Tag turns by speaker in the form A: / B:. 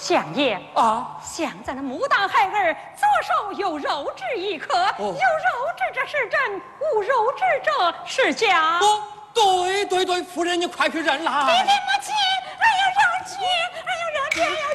A: 相爷
B: 啊，
A: 想咱那牡丹孩儿左手有肉质一颗，有肉质这是真，无肉质这是假。
B: 哦，对，夫人你快去认啦！
A: 爹爹母亲，哎呀，让姐，哎呀，让姐呀！